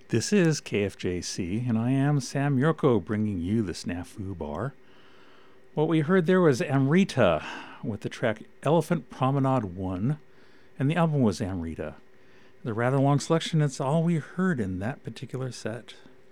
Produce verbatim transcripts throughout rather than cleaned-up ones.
This is K F J C, and I am Sam Yurko bringing you the Snafu Bar. What we heard there was Amrita with the track Elephant Promenade one, and the album was Amrita. The rather long selection, it's all we heard in that particular set.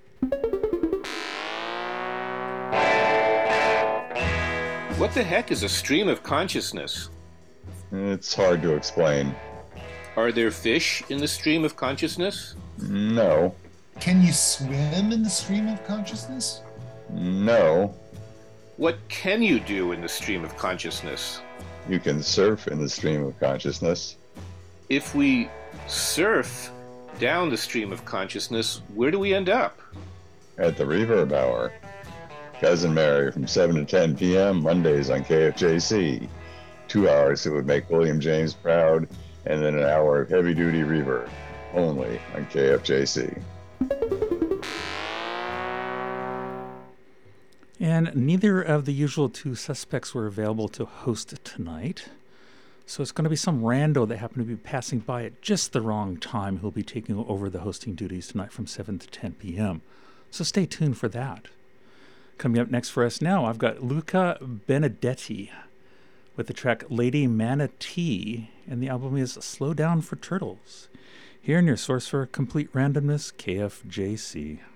What the heck is a stream of consciousness? It's hard to explain. Are there fish in the stream of consciousness? No. Can you swim in the stream of consciousness? No. What can you do in the stream of consciousness? You can surf in the stream of consciousness. If we surf down the stream of consciousness, where do we end up? At the Reverb Hour. Cousin Mary from seven to ten p.m. Mondays on K F J C. Two hours that would make William James proud, and then an hour of heavy-duty reverb, only on K F J C. And neither of the usual two suspects were available to host tonight. So it's going to be some rando that happened to be passing by at just the wrong time who'll be taking over the hosting duties tonight from seven to ten p.m. So stay tuned for that. Coming up next for us now, I've got Luca Benedetti with the track Lady Manatee, and the album is Slow Down for Turtles. Here in your source for complete randomness, K F J C.